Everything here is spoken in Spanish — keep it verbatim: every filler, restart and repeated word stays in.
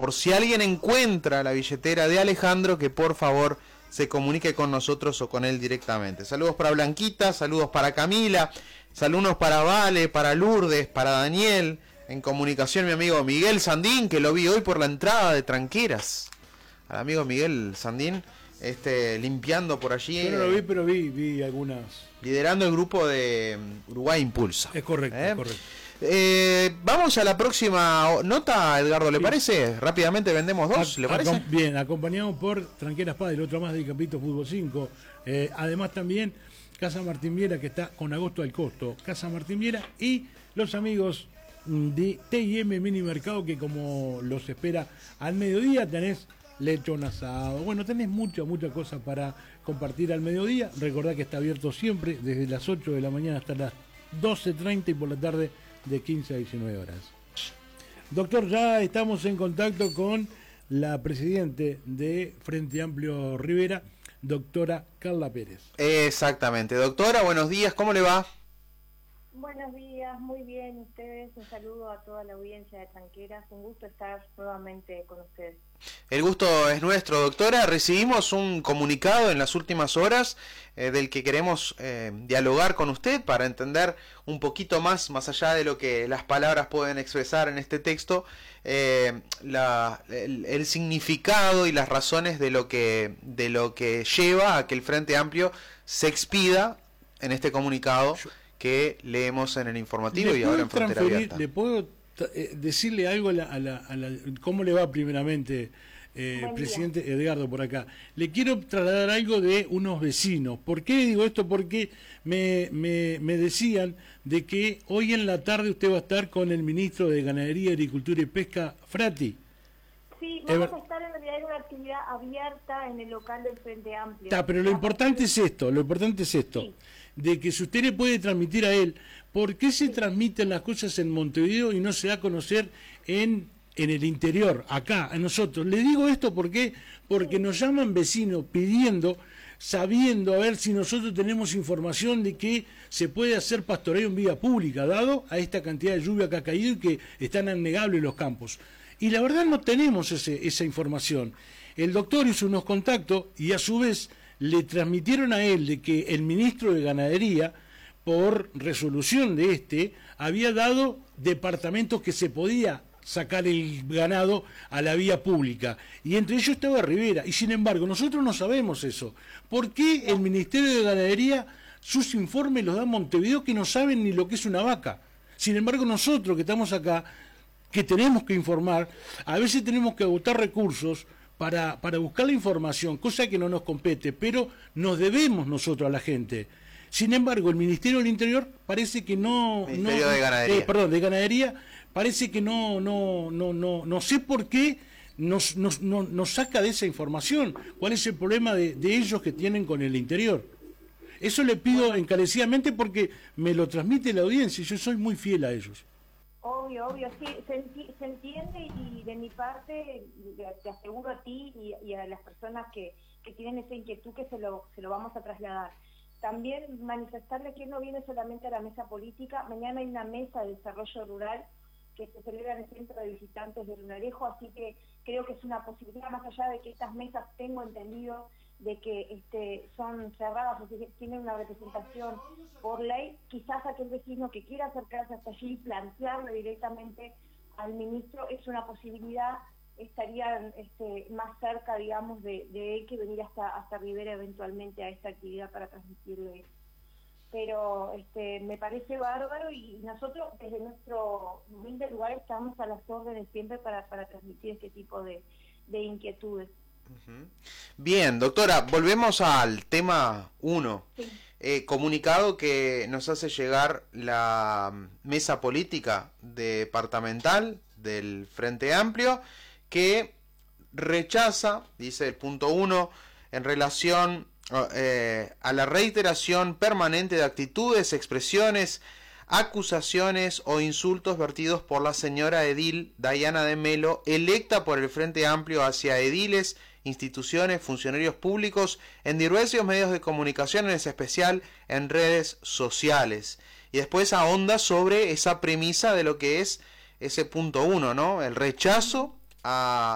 por si alguien encuentra la billetera de Alejandro, que por favor se comunique con nosotros o con él directamente. Saludos para Blanquita, saludos para Camila, saludos para Vale, para Lourdes, para Daniel. En comunicación mi amigo Miguel Sandín, que lo vi hoy por la entrada de Tranqueras. Al amigo Miguel Sandín, este, limpiando por allí. Yo no lo vi, pero vi, vi algunas. Liderando el grupo de Uruguay Impulsa. Es correcto, ¿Eh? es correcto. Eh, vamos a la próxima nota, Edgardo, ¿le sí. parece? Rápidamente vendemos dos, a, ¿le parece? Acom bien, acompañados por Tranqueras Padre, otro más del Capítulo Fútbol cinco. Eh, además también Casa Martín Viera, que está con agosto al costo. Casa Martín Viera y los amigos de T y M Mini Mercado, que como los espera al mediodía, tenés lechón asado. Bueno, tenés mucha, mucha cosa para compartir al mediodía. Recordá que está abierto siempre desde las ocho de la mañana hasta las doce treinta y por la tarde de quince a diecinueve horas. Doctor, ya estamos en contacto con la presidente de Frente Amplio Rivera, doctora Carla Pérez. Exactamente. Doctora, buenos días, ¿cómo le va? Buenos días, muy bien ustedes, un saludo a toda la audiencia de Tranqueras, un gusto estar nuevamente con ustedes. El gusto es nuestro, doctora. Recibimos un comunicado en las últimas horas eh, del que queremos eh, dialogar con usted para entender un poquito más, más allá de lo que las palabras pueden expresar en este texto, eh, la, el, el significado y las razones de lo que, de lo que lleva a que el Frente Amplio se expida en este comunicado que leemos en el informativo y ahora en Frontera Abierta. ¿Le puedo eh, decirle algo a la, a la, a la... ¿Cómo le va primeramente, eh, presidente Edgardo, por acá? Le quiero trasladar algo de unos vecinos. ¿Por qué digo esto? Porque me, me, me decían de que hoy en la tarde usted va a estar con el ministro de Ganadería, Agricultura y Pesca, Frati. Sí, vamos a estar en realidad en una actividad abierta en el local del Frente Amplio. Está, pero lo importante es esto, lo importante es esto, sí. de que si usted le puede transmitir a él, ¿por qué se transmiten las cosas en Montevideo y no se da a conocer en, en el interior, acá, a nosotros? Le digo esto porque, porque nos llaman vecinos pidiendo, sabiendo a ver si nosotros tenemos información de que se puede hacer pastoreo en vía pública, dado a esta cantidad de lluvia que ha caído y que están annegables los campos. Y la verdad no tenemos ese, esa información. El doctor hizo unos contactos y a su vez le transmitieron a él de que el ministro de Ganadería, por resolución de este, había dado departamentos que se podía sacar el ganado a la vía pública. Y entre ellos estaba Rivera. Y sin embargo, nosotros no sabemos eso. ¿Por qué el Ministerio de Ganadería, sus informes los da Montevideo, que no saben ni lo que es una vaca? Sin embargo, nosotros que estamos acá, que tenemos que informar, a veces tenemos que agotar recursos para, para buscar la información, cosa que no nos compete, pero nos debemos nosotros a la gente. Sin embargo, el Ministerio del Interior parece que no... Ministerio no, de Ganadería. Eh, perdón, de Ganadería, parece que no, no, no, no, no sé por qué nos, nos, nos, nos saca de esa información. ¿Cuál es el problema de, de ellos que tienen con el interior? Eso le pido encarecidamente porque me lo transmite la audiencia y yo soy muy fiel a ellos. Obvio, obvio, sí, se, enti se entiende y de mi parte te aseguro a ti y, y a las personas que, que tienen esa inquietud que se lo, se lo vamos a trasladar. También manifestarle que no viene solamente a la mesa política, mañana hay una mesa de desarrollo rural que se celebra en el Centro de Visitantes de Lunarejo, así que creo que es una posibilidad, más allá de que estas mesas tengo entendido de que este, son cerradas, o sea, que tienen una representación por ley, quizás aquel vecino que quiera acercarse hasta allí y plantearle directamente al ministro es una posibilidad, estarían este, más cerca, digamos, de, de él que venir hasta, hasta Rivera eventualmente a esta actividad para transmitirle. Pero este, me parece bárbaro y nosotros desde nuestro humilde lugar estamos a las órdenes siempre para, para transmitir este tipo de, de inquietudes. Bien, doctora, volvemos al tema uno. Sí. Eh, comunicado que nos hace llegar la mesa política departamental del Frente Amplio, que rechaza, dice el punto uno, en relación eh, a la reiteración permanente de actitudes, expresiones, acusaciones o insultos vertidos por la señora edil Dayana de Melo, electa por el Frente Amplio hacia ediles, instituciones, funcionarios públicos, en diversos medios de comunicación, en especial en redes sociales. Y después ahonda sobre esa premisa de lo que es ese punto uno, ¿no? El rechazo a